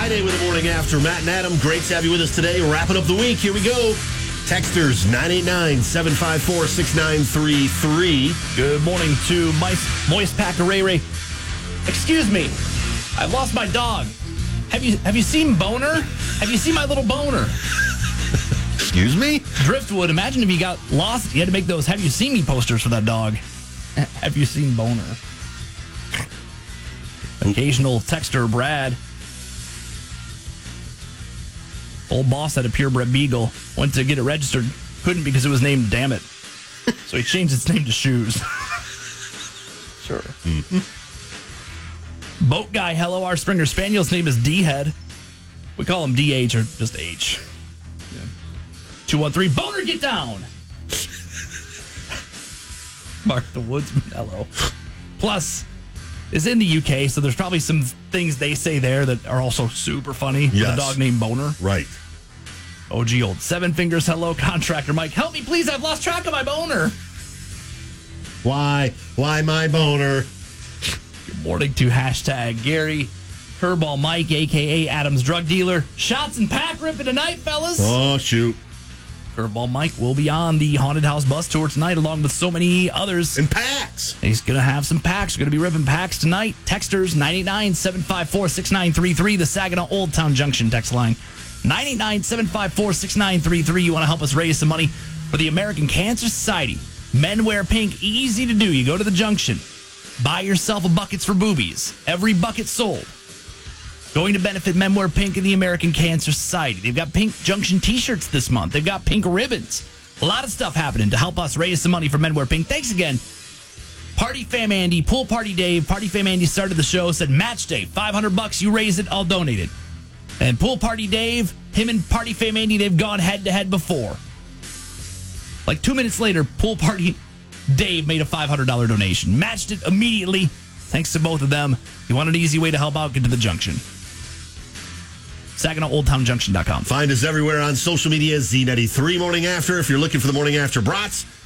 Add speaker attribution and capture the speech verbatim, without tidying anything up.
Speaker 1: Friday with the morning after. Matt and Adam, great to have you with us today. Wrapping up the week. Here we go. Texters nine eight nine, seven five four, six nine three three.
Speaker 2: Good morning to Moist, Moist Packer-Ray-Ray. Excuse me, I lost my dog. Have you have you seen Boner? Have you seen my little Boner?
Speaker 1: Excuse me?
Speaker 2: Driftwood, imagine if you got lost. You had to make those Have You Seen Me posters for that dog. Have you seen Boner? Occasional texter Brad. Old boss had a purebred beagle. Went to get it registered. Couldn't because it was named Damn It. So he changed its name to Shoes. Sure. Mm-hmm. Boat guy, hello, our Springer Spaniel's name is D-Head. We call him D H or just H. Yeah. two one three, Boner, get down! Mark the Woodsman, hello. Plus, is in the U K, so there's probably some things they say there that are also super funny.
Speaker 1: Yes.
Speaker 2: With a dog named Boner.
Speaker 1: Right.
Speaker 2: O G old Seven Fingers, hello, contractor Mike. Help me, please, I've lost track of my boner.
Speaker 1: Why? Why my boner?
Speaker 2: Good morning to hashtag Gary. Curveball Mike, a k a. Adam's drug dealer. Shots and pack ripping tonight, fellas.
Speaker 1: Oh, shoot.
Speaker 2: Curveball Mike will be on the Haunted House bus tour tonight, along with so many others.
Speaker 1: And packs.
Speaker 2: He's going to have some packs. We're going to be ripping packs tonight. Texters, nine eight nine, seven five four, six nine three three. The Saginaw Old Town Junction text line. nine eight nine, seven five four, six nine three three. You want to help us raise some money for the American Cancer Society. Men wear pink. Easy to do. You go to the Junction. Buy yourself a Buckets for Boobies. Every bucket sold going to benefit Men Wear Pink and the American Cancer Society. They've got Pink Junction t-shirts this month. They've got pink ribbons. A lot of stuff happening to help us raise some money for Men Wear Pink. Thanks again. Party Fam Andy, Pool Party Dave. Party Fam Andy started the show, said match day, five hundred bucks, you raise it, I'll donate it. And Pool Party Dave, him and Party Fam Andy, they've gone head to head before. Like two minutes later, Pool Party Dave made a five hundred dollars donation. Matched it immediately. Thanks to both of them. If you want an easy way to help out, get to the Junction. Saginaw Old Town Junction dot com.
Speaker 1: Find us everywhere on social media, Z ninety-three Morning After. If you're looking for the Morning After brats,